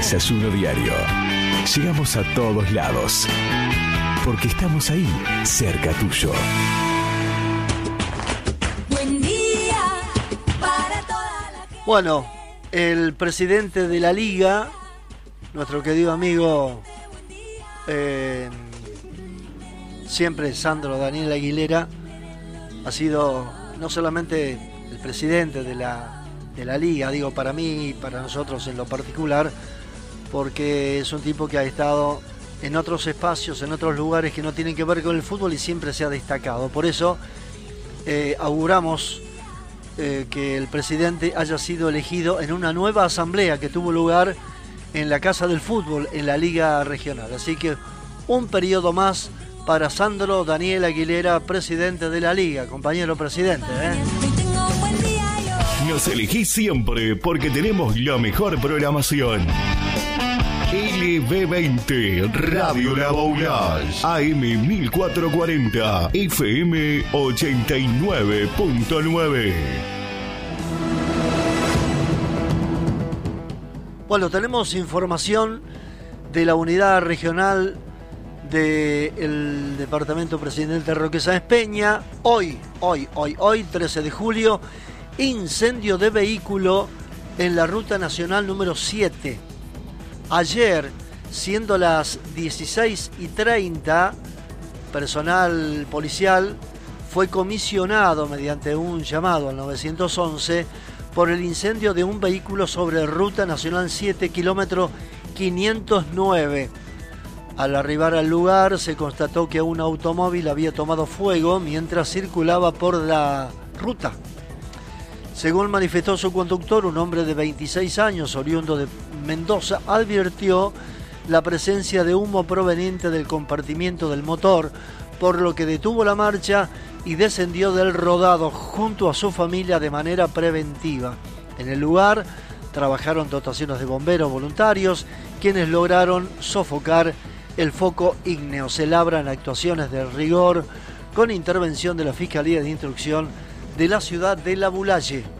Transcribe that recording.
desayuno diario. Llegamos a todos lados, porque estamos ahí, cerca tuyo. Buen día para toda la gente. Bueno, el presidente de la Liga, nuestro querido amigo, siempre Sandro Daniel Aguilera, ha sido no solamente el presidente de la Liga, digo, para mí y para nosotros en lo particular, porque es un tipo que ha estado en otros espacios, en otros lugares que no tienen que ver con el fútbol y siempre se ha destacado. Por eso auguramos que el presidente haya sido elegido en una nueva asamblea que tuvo lugar en la Casa del Fútbol, en la Liga Regional. Así que un periodo más para Sandro Daniel Aguilera, presidente de la Liga. Compañero presidente, Hoy tengo un buen día yo. Nos elegís siempre porque tenemos la mejor programación. LB20, Radio La Boulage, AM 1440, FM 89.9. Bueno, tenemos información de la unidad regional del Departamento Presidente Roque Sáenz Peña. Hoy, 13 de julio, incendio de vehículo en la Ruta Nacional número 7. Ayer, siendo las 16:30, personal policial fue comisionado mediante un llamado al 911 por el incendio de un vehículo sobre Ruta Nacional 7, kilómetro 509. Al arribar al lugar se constató que un automóvil había tomado fuego mientras circulaba por la ruta. Según manifestó su conductor, un hombre de 26 años, oriundo de Mendoza, advirtió la presencia de humo proveniente del compartimiento del motor, por lo que detuvo la marcha y descendió del rodado junto a su familia de manera preventiva. En el lugar trabajaron dotaciones de bomberos voluntarios, quienes lograron sofocar el foco ígneo. Se labran actuaciones de rigor con intervención de la Fiscalía de Instrucción de la ciudad de La Boulaye.